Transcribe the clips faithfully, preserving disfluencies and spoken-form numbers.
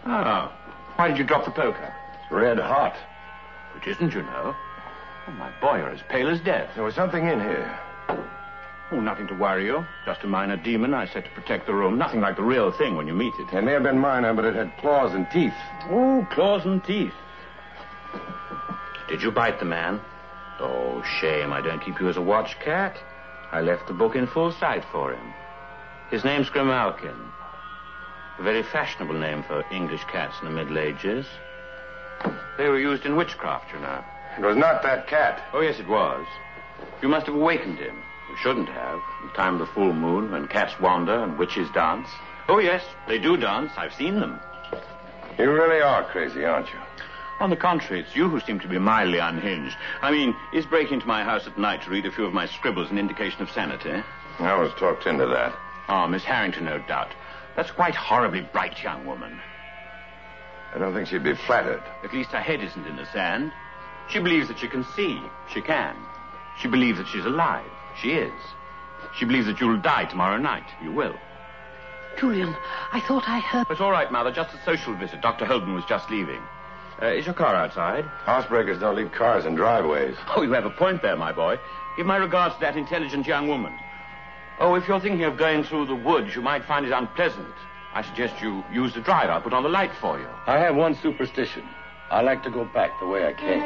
Oh. Why did you drop the poker? It's red hot. It isn't, you know. Oh, my boy, you're as pale as death. There was something in here. Oh, nothing to worry you. Just a minor demon I set to protect the room. Nothing like the real thing when you meet it. It may have been minor, but it had claws and teeth. Oh, claws and teeth. Did you bite the man? Oh, shame I don't keep you as a watch cat. I left the book in full sight for him. His name's Grimalkin. A very fashionable name for English cats in the Middle Ages. They were used in witchcraft, you know. It was not that cat. Oh, yes, it was. You must have awakened him. You shouldn't have. In the time of the full moon, when cats wander and witches dance. Oh, yes, they do dance. I've seen them. You really are crazy, aren't you? On the contrary, it's you who seem to be mildly unhinged. I mean, is breaking into my house at night to read a few of my scribbles an indication of sanity? I was talked into that. Oh, Miss Harrington, no doubt. That's quite horribly bright young woman. I don't think she'd be flattered. At least her head isn't in the sand. She believes that she can see. She can. She believes that she's alive. She is. She believes that you'll die tomorrow night. You will. Julian, I thought I heard... It's all right, Mother. Just a social visit. Doctor Holden was just leaving. Uh, is your car outside? Housebreakers don't leave cars in driveways. Oh, you have a point there, my boy. Give my regards to that intelligent young woman. Oh, if you're thinking of going through the woods, you might find it unpleasant. I suggest you use the drive. I'll put on the light for you. I have one superstition. I like to go back the way I came.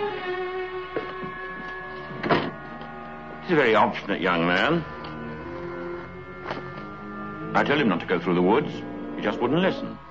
He's a very obstinate young man. I told him not to go through the woods. He just wouldn't listen.